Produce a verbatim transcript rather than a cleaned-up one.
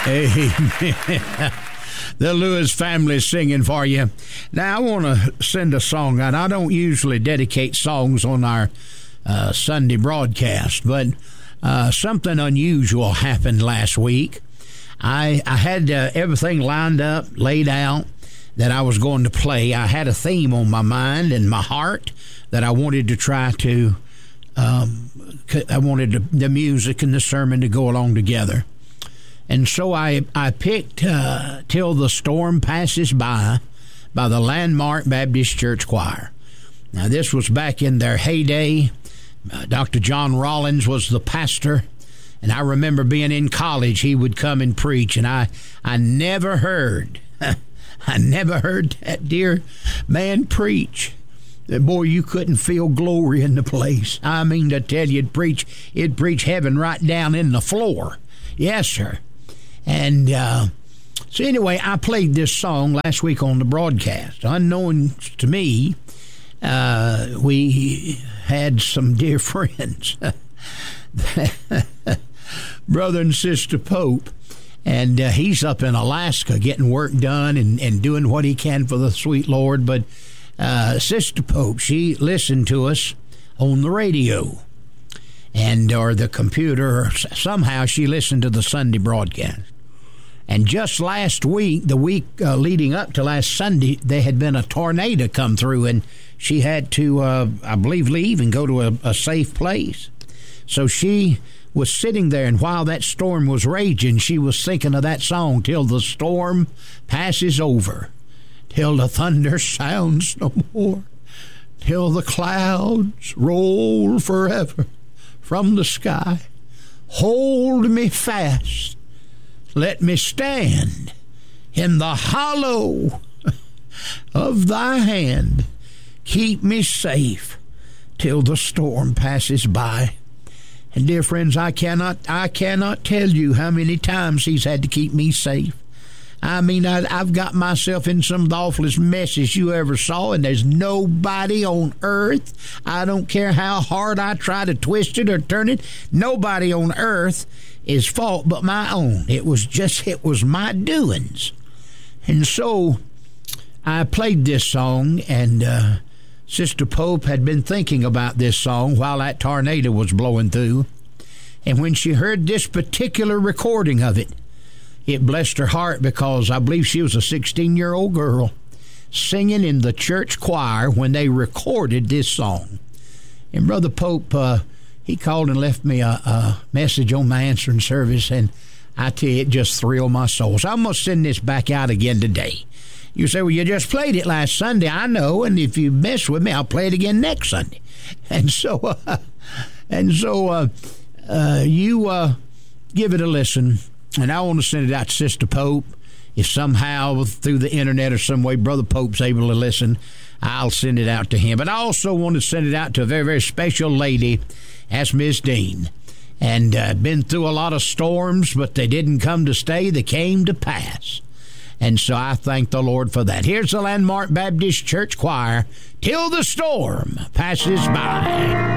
Amen. The Lewis family singing for you. Now, I want to send a song out. I don't usually dedicate songs on our uh, Sunday broadcast, but uh, something unusual happened last week. I, I had uh, everything lined up, laid out, that I was going to play. I had a theme on my mind and my heart that I wanted to try to, um, I wanted to, the music and the sermon to go along together. And so I, I picked uh, Till the Storm Passes By by the Landmark Baptist Church Choir. Now, this was back in their heyday. Uh, Doctor John Rollins was the pastor, and I remember being in college, he would come and preach, and I, I never heard, I never heard that dear man preach. Boy, you couldn't feel glory in the place. I mean to tell you, it'd preach, it'd preach heaven right down in the floor. Yes, sir. And uh, so anyway, I played this song last week on the broadcast. Unknown to me, uh, we had some dear friends, Brother and Sister Pope, and uh, he's up in Alaska getting work done and, and doing what he can for the sweet Lord. But uh, Sister Pope, she listened to us on the radio and or the computer, or somehow she listened to the Sunday broadcast. And just last week, the week uh, leading up to last Sunday, there had been a tornado come through, and she had to, uh, I believe, leave and go to a, a safe place. So she was sitting there, and while that storm was raging, she was thinking of that song, Till the Storm Passes Over, till the thunder sounds no more, till the clouds roll forever from the sky. Hold me fast, let me stand in the hollow of thy hand. Keep me safe till the storm passes by. And dear friends, I cannot I cannot tell you how many times he's had to keep me safe. I mean, I, I've got myself in some of the awfulest messes you ever saw, and there's nobody on earth, I don't care how hard I try to twist it or turn it, nobody on earth is fault but my own. It was just, it was my doings. And so I played this song, and uh, Sister Pope had been thinking about this song while that tornado was blowing through. And when she heard this particular recording of it, it blessed her heart, because I believe she was a sixteen-year-old girl singing in the church choir when they recorded this song. And Brother Pope, uh, he called and left me a, a message on my answering service, and I tell you, it just thrilled my soul. So I'm going to send this back out again today. You say, well, you just played it last Sunday. I know, and if you mess with me, I'll play it again next Sunday. And so, uh, and so uh, uh, you uh, give it a listen. And I want to send it out to Sister Pope. If somehow through the internet or some way Brother Pope's able to listen, I'll send it out to him. But I also want to send it out to a very, very special lady. That's Miss Dean. And uh, been through a lot of storms, but they didn't come to stay. They came to pass. And so I thank the Lord for that. Here's the Landmark Baptist Church Choir, Till the Storm Passes By.